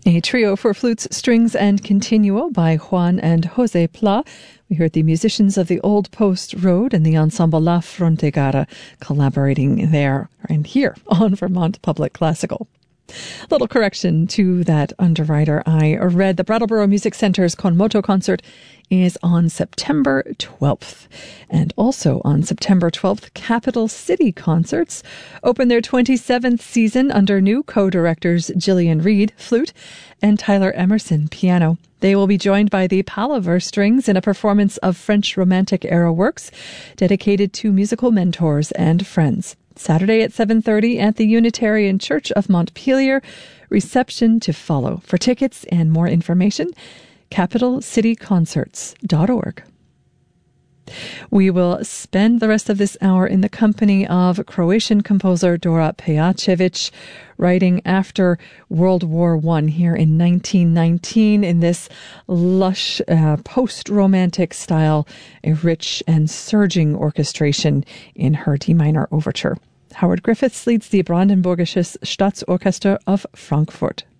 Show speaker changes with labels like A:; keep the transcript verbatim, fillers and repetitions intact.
A: A trio for flutes, strings, and continuo by Juan and Jose Pla. We heard the musicians of the Old Post Road and the ensemble La Frontegara collaborating there and here on Vermont Public Classical. Little correction to that underwriter. I read the Brattleboro Music Center's Konmoto concert is on September twelfth. And also on September twelfth, Capital City Concerts open their twenty-seventh season under new co-directors Gillian Reed, flute, and Tyler Emerson, piano. They will be joined by the Palaver Strings in a performance of French Romantic era works dedicated to musical mentors and friends. Saturday at seven thirty at the Unitarian Church of Montpelier. Reception to follow. For tickets and more information, capital city concerts dot org. We will spend the rest of this hour in the company of Croatian composer Dora Pejacevic, writing after World War One here in nineteen nineteen in this lush uh, post-romantic style, a rich and surging orchestration in her D minor overture. Howard Griffiths leads the Brandenburgisches Staatsorchester of Frankfurt.